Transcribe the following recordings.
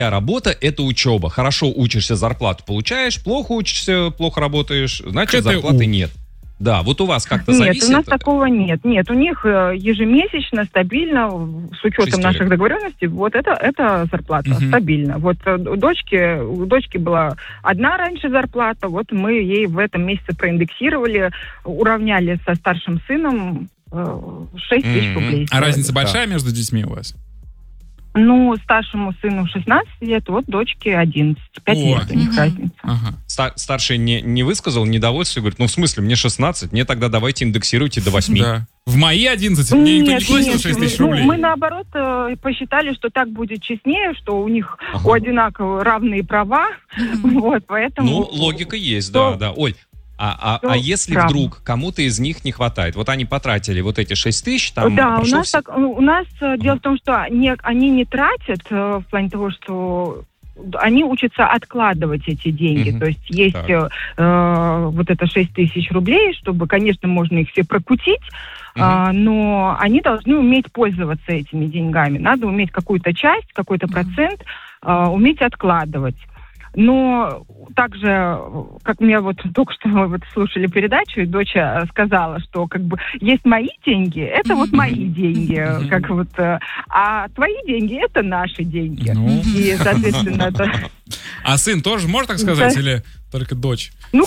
работа – это учеба. Хорошо учишься, зарплату получаешь, плохо учишься, плохо работаешь, значит, зарплаты нет. Да, вот у вас как-то зависит? Нет, у нас такого нет. Нет, у них ежемесячно, стабильно, с учетом наших договоренностей, вот это зарплата, стабильно. Вот у дочки была одна раньше зарплата, вот мы ей в этом месяце проиндексировали, уравняли со старшим сыном 6 тысяч рублей. А разница большая между детьми у вас? Ну, старшему сыну 16 лет, вот дочке 11. 5 лет у них разница. Старший не высказал недовольство, говорит, ну, в смысле, мне 16, мне тогда давайте индексируйте до 8. Да. В мои 11 мне никто не платил 6 тысяч рублей. Мы, наоборот, посчитали, что так будет честнее, что у них у одинаково равные права, вот, поэтому... Ну, логика есть, да. Оль, а если вдруг кому-то из них не хватает? Вот они потратили вот эти 6 тысяч, там... Да, у нас дело в том, что они не тратят в плане того, что они учатся откладывать эти деньги. То есть есть вот это 6 тысяч рублей, чтобы, конечно, можно их все прокутить, но они должны уметь пользоваться этими деньгами. Надо уметь какую-то часть, какой-то процент уметь откладывать. Но также, как мне вот только что мы вот слушали передачу, и доча сказала, что как бы есть мои деньги, это вот мои деньги, как вот, а твои деньги это наши деньги. И, соответственно, это... А сын тоже может так сказать, или только дочь? Ну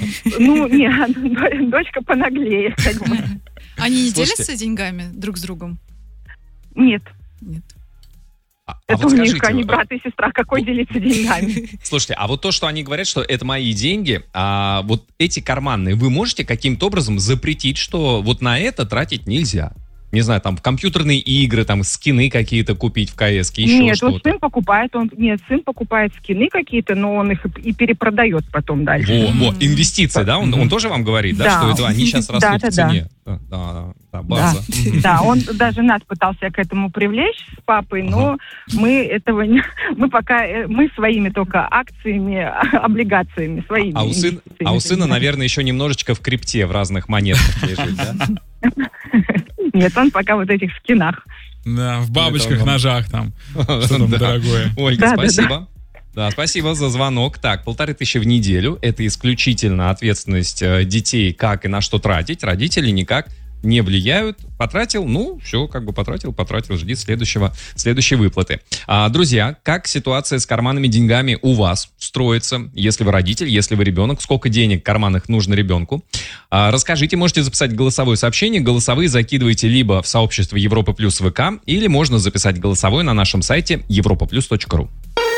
нет, дочка понаглее, как бы. Они не делятся деньгами друг с другом? Нет. Это вот у них, скажите, они брат и сестра, какой делиться деньгами? Слушайте, а вот то, что они говорят, что это мои деньги, а вот эти карманные, вы можете каким-то образом запретить, что вот на это тратить нельзя? Не знаю, там, в компьютерные игры, там, скины какие-то купить в КС-ке, еще нет, что-то. Вот сын покупает скины какие-то, но он их и перепродает потом дальше. Инвестиции, да? Он тоже вам говорит, да, что это они сейчас растут в цене? Да, база. Да, он даже нас пытался к этому привлечь с папой, но мы этого не... Мы своими только акциями, облигациями, своими. А у сына, наверное, еще немножечко в крипте, в разных монетках лежит, да? Нет, он пока вот этих скинах. Да, в бабочках, ножах там. Что там дорогое. Ольга, спасибо. Да, спасибо за звонок. Так, 1500 в неделю. Это исключительно ответственность детей, как и на что тратить. Родители никак не влияют. Потратил, ну, все, как бы потратил, жди следующей выплаты. Друзья, как ситуация с карманными деньгами у вас строится? Если вы родитель, если вы ребенок, сколько денег в карманах нужно ребенку? Расскажите, можете записать голосовое сообщение. Голосовые закидывайте либо в сообщество Европа Плюс ВК, или можно записать голосовое на нашем сайте europaplus.ru.